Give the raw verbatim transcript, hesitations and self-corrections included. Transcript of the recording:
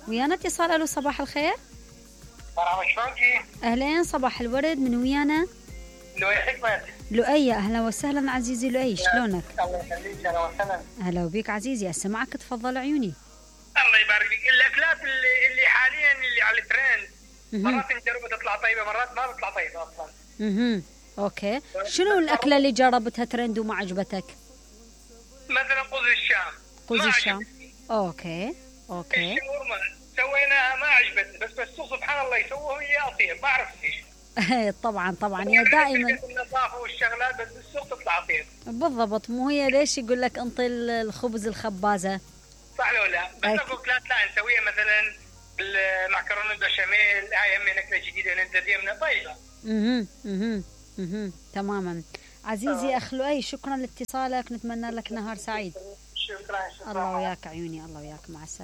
ويانا اتصال. الو صباح الخير. مرحبا شلونكي؟ اهلين صباح الورد. من ويانا؟ لؤي حكمت. لؤي اهلا وسهلا عزيزي لؤي، شلونك؟ الله يخليك اهلا وسهلا. اهلا بيك عزيزي، اسمعك تفضل عيوني. الله يبارك فيك. الاكلات اللي, اللي حاليا اللي على الترند مرات نجربها تطلع طيبه مرات ما تطلع طيبه اصلا. اها اوكي، شنو الاكله اللي جربتها ترند وما عجبتك؟ مثلا قوز الشام. قوز الشام. اوكي اوكي. الشاورما سويناها ما عجبتني، بس بس سبحان الله يسووها هي اطيب، ما اعرف ليش. طبعا طبعا يا دائما النظافه والشغلات، بس بالسوق تطلع اطيب. بالضبط، مو هي ليش يقول لك انطي الخبز الخبازه؟ صح ولا لا؟ بس اكو اكلات لا نسويها مثلا المعكرونه البشاميل، هاي هم اكله جديده ننزل فيها من طيبه. اها اها اها تماما. عزيزي أه. اخ لؤي شكرا لاتصالك، نتمنى لك نهار سعيد. شكرا شكرا. الله وياك عيوني، الله وياك، مع السلامه.